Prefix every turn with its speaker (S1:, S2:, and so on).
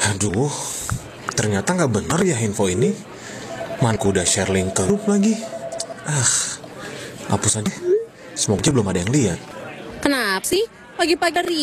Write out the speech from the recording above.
S1: Aduh, ternyata nggak benar ya info ini. Manku udah share link ke grup lagi. Hapus aja. Semoga belum ada yang lihat.
S2: Kenapa sih? Pagi-pagi